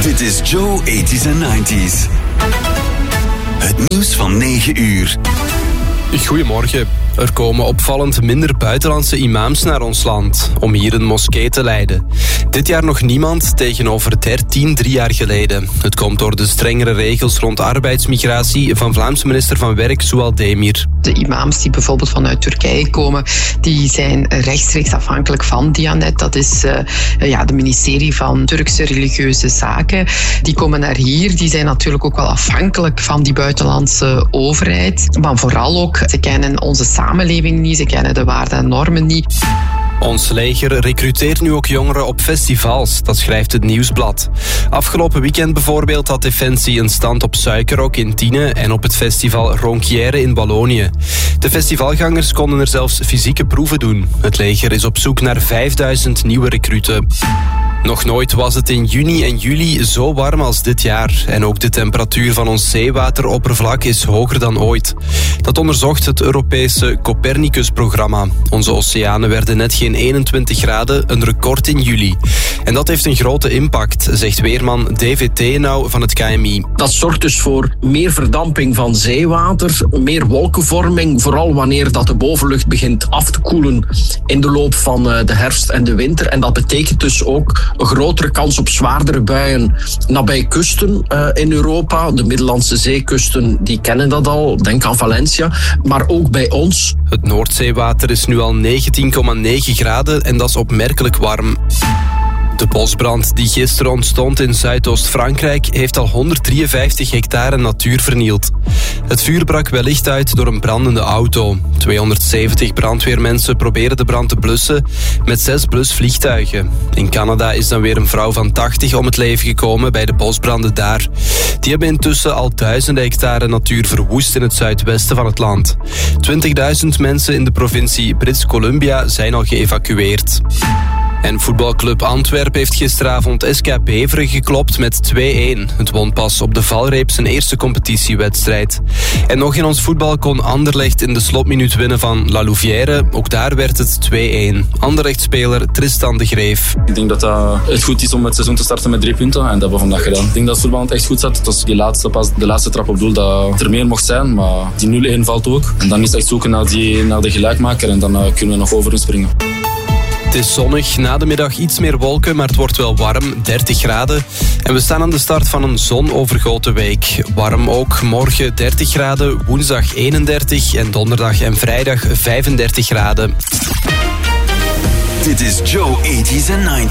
Dit is Joe 80s en 90s. Het nieuws van 9 uur. Goedemorgen. Er komen opvallend minder buitenlandse imams naar ons land om hier een moskee te leiden. Dit jaar nog niemand tegenover 3 jaar geleden. Het komt door de strengere regels rond arbeidsmigratie van Vlaamse minister van Werk Zoual Demir. De imams die bijvoorbeeld vanuit Turkije komen, die zijn rechtstreeks afhankelijk van Dianet. Dat is de ministerie van Turkse religieuze zaken. Die komen naar hier. Die zijn natuurlijk ook wel afhankelijk van die buitenlandse overheid. Maar vooral ook, ze kennen onze samenleving niet, ze kennen de waarden en normen niet. Ons leger recruteert nu ook jongeren op festivals, dat schrijft het Nieuwsblad. Afgelopen weekend bijvoorbeeld had Defensie een stand op Suikerrok in Tiene en op het festival Ronquière in Wallonië. De festivalgangers konden er zelfs fysieke proeven doen. Het leger is op zoek naar 5000 nieuwe recruten. Nog nooit was het in juni en juli zo warm als dit jaar. En ook de temperatuur van ons zeewateroppervlak is hoger dan ooit. Dat onderzocht het Europese Copernicus-programma. Onze oceanen werden net geen 21 graden, een record in juli. En dat heeft een grote impact, zegt weerman David Teenau van het KMI. Dat zorgt dus voor meer verdamping van zeewater, meer wolkenvorming, vooral wanneer dat de bovenlucht begint af te koelen in de loop van de herfst en de winter. En dat betekent dus ook een grotere kans op zwaardere buien nabij kusten in Europa. De Middellandse zeekusten, die kennen dat al. Denk aan Valencia. Maar ook bij ons. Het Noordzeewater is nu al 19,9 graden en dat is opmerkelijk warm. De bosbrand die gisteren ontstond in Zuidoost-Frankrijk heeft al 153 hectare natuur vernield. Het vuur brak wellicht uit door een brandende auto. 270 brandweermensen proberen de brand te blussen met 6 blusvliegtuigen. In Canada is dan weer een vrouw van 80 om het leven gekomen bij de bosbranden daar. Die hebben intussen al duizenden hectare natuur verwoest in het zuidwesten van het land. 20.000 mensen in de provincie Brits Columbia zijn al geëvacueerd. En voetbalclub Antwerpen heeft gisteravond SK Beveren geklopt met 2-1. Het won pas op de valreep zijn eerste competitiewedstrijd. En nog in ons voetbal kon Anderlecht in de slotminuut winnen van La Louvière. Ook daar werd het 2-1. Anderlecht-speler Tristan de Greef. Ik denk dat het goed is om het seizoen te starten met 3 punten. En dat hebben we vandaag gedaan. Ik denk dat het voetbal echt goed zat. Het was die laatste pas, de laatste trap op doel, dat er meer mocht zijn. Maar die 0-1 valt ook. En dan is het echt zoeken naar de gelijkmaker. En dan kunnen we nog over hun springen. Het is zonnig, na de middag iets meer wolken, maar het wordt wel warm, 30 graden. En we staan aan de start van een zonovergoten week. Warm ook, morgen 30 graden, woensdag 31 en donderdag en vrijdag 35 graden. Dit is Joe 80s en 90s.